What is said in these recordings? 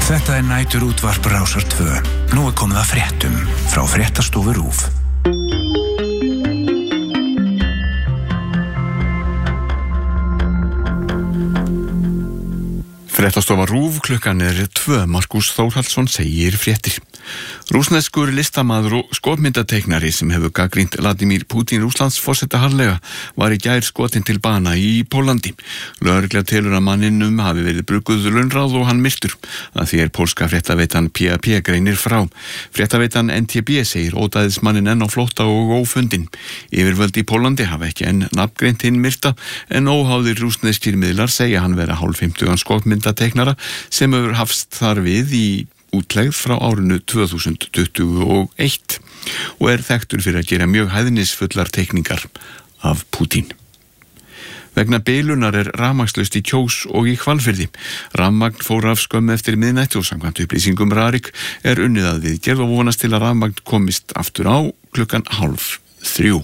Þetta nætur útvarp Rásar 2. Nú komið að fréttum frá Fréttastofu RÚV. Fréttastofa RÚV, klukkan 2. Markús Þórhallsson segir fréttir. Rússneskur listamaður og skopmyndateiknari sem hefur gagnrýnt Vladimír Putin Rússlands forseta harðlega var í gær skotin til bana í Pólandi. Lögregla telur að manninum hafi verið brugguð launráð og hann myrtur. Að því pólska fréttaveitan PAP greinir frá. Fréttaveitan NTB segir ódæðismannin enn á flótta og ófundin. Yfirvöld í Pólandi hafa ekki enn nafngreint hinn myrta en óháðir rússneskir miðlar segja hann vera hálffimmtugan skopmyndateiknara sem hefur hafst þar við í útlegð frá árinu 2021 og þekktur fyrir að gera mjög hæðnisfullar teikningar af Putin. Vegna bilunar rafmagnslaust í Kjós og í Hvalfirði. Rafmagn fór af skömmu eftir miðnætti og samkvæmt upplýsingum Rarik unnið að viðgerð og vonast til að rafmagn komist aftur á klukkan 2:30.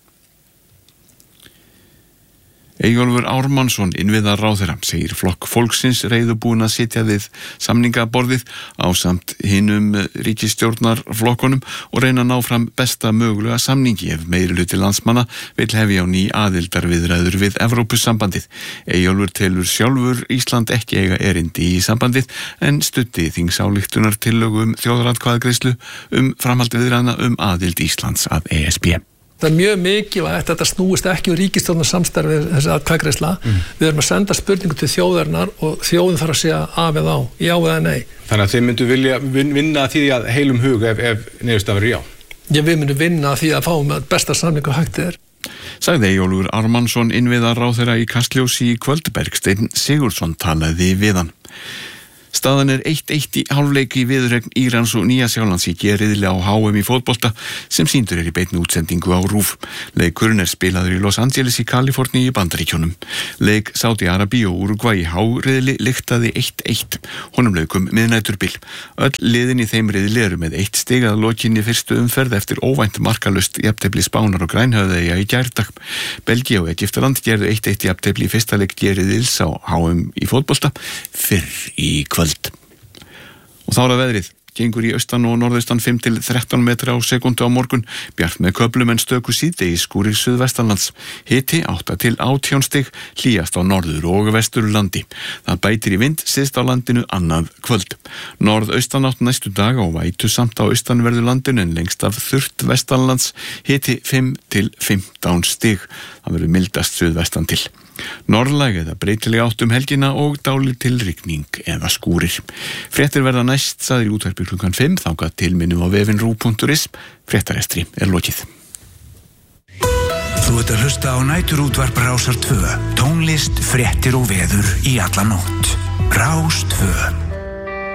Eyjólfur Ármannsson, innviðaráðherra, segir flokk fólksins reiðubúin að sitja við samningaborðið ásamt hinum ríkisstjórnarflokkunum og reyna að ná fram besta mögulega samningi ef meirihluti landsmanna vill hefja á ný aðildarviðræður við Evrópusambandið. Eyjólfur telur sjálfur Ísland ekki eiga erindi í sambandið en studdi þingsályktunartillögu þjóðaratkvæðagreiðslu framhald viðræðna aðild Íslands að ESB. Það mjög mikilvægt að þetta snúist ekki ríkisstjórnarsamstarfi þessi atkvæðagreiðsla. Við erum að senda spurningu til þjóðarinnar og þjóðin þarf að segja af eða á, já eða nei. Þannig að þið myndu vilja vinna því að heilum hug ef niðurstaðan verður já? Já, við myndum vinna því að fáum besta samningu hægt er. Sagði Eyjólfur Ármannsson, innviðaráðherra í Kastljósi í kvöld. Bergsteinn Sigurðsson talaði við hann. Staðan 1-1 í hálfleik í viðuregn Írans og Nýja-Sjálands í riðli á HM í fótbolta sem sýndur í beinni útsendingu á RÚV. Leikurinn spilaður í Los Angeles í Kaliforníu í Bandaríkjunum. Leik Sádi-Arabíu og Úrúgvæ í H-riðli lyktaði 1-1. Honum lauk miðnæturbil. Öll liðin í þeim riðli eru með 1 stig að lokinni fyrstu umferð eftir óvænt markalust jafntefli Spánar og Grænhöfðeyja í gærdag. Belgía og Egyptaland gerðu 1-1 jafntefli í fyrsta leik riðils á HM í fótbolta fyrr í kvöld. Og þá að veðrið. Gengur í austan og norðaustan 5-13 metra á sekundu á morgun. Bjart með köflum en stöku síðdegis skúrir suðvestanlands. Hiti 8-18 stig, hlýjast á norður og vesturlandi. Það bætir í vind syðst á landinu annað kvöld. Norðaustanátt næstu dag og vætu samt á austanverðu landinu en lengst af þurrt vestanlands. Hiti 5-15 stig. Það verður mildast suðvestan til. Norðlæg eða breytileg átt helgina og dálítil rigning eða skúrir. Fréttir verða næst sagði í útvarpi klukkan 5 þangað til minnum á vefinn RÚV.is. Fréttarestri lokið. Þú ert að hlusta á næturútvarp Rásar 2. Tónlist, fréttir og veður í alla nótt. Rás 2.